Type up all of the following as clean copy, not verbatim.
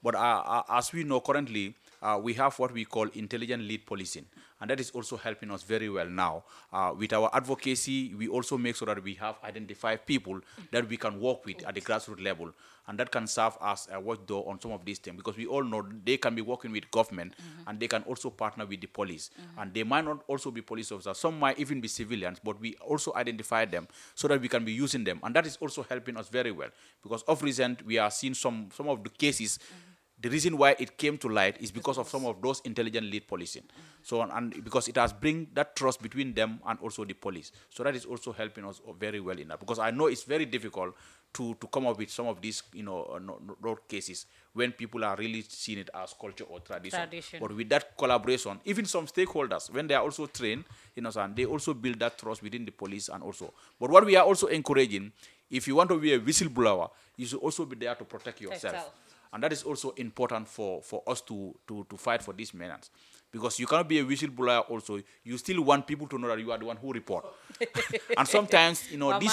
But as we know currently, we have what we call intelligent lead policing, and that is also helping us very well now. With our advocacy, we also make sure that we have identified people that we can work with at the grassroots level, and that can serve as a watchdog on some of these things, because we all know they can be working with government, and they can also partner with the police, and they might not also be police officers. Some might even be civilians, but we also identify them so that we can be using them, and that is also helping us very well, because of recent we are seeing some of the cases. The reason why it came to light is because of some of those intelligent lead policing. So, and because it has bring that trust between them and also the police. So that is also helping us very well in that. Because I know it's very difficult to come up with some of these, road cases when people are really seeing it as culture or tradition. But with that collaboration, even some stakeholders, when they are also trained, and they also build that trust within the police and also. But what we are also encouraging, if you want to be a whistleblower, you should also be there to protect yourself. And that is also important for us to fight for these menace. Because you cannot be a whistleblower also. You still want people to know that you are the one who report. And sometimes,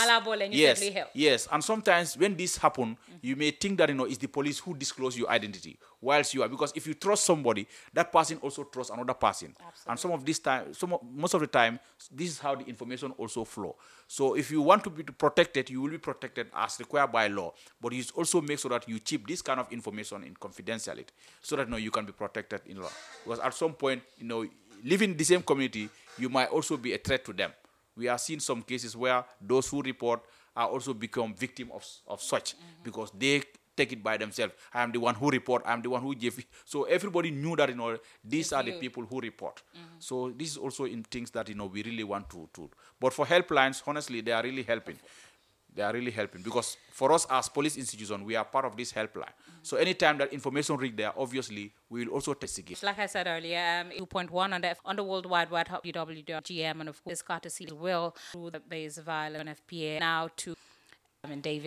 yes. And sometimes when this happen, you may think that, it's the police who disclose your identity. Whilst you are, because if you trust somebody, that person also trusts another person. Absolutely. And most of the time, this is how the information also flow. So if you want to be protected, you will be protected as required by law. But you also make sure that you keep this kind of information in confidentiality, so that you can be protected in law. Because at some point, living in the same community, you might also be a threat to them. We are seeing some cases where those who report are also become victim of such, because they take it by themselves. I am the one who report. I am the one who give. So everybody knew that these are the people who report. So this is also in things that we really want to. But for helplines, honestly, they are really helping. They are really helping, because for us as police institution, we are part of this helpline. So anytime that information reach there, obviously we will also investigate. Like I said earlier, 2.1 on the World Wide Web www.gm, and of course, courtesy will through the base violence FPA now to David.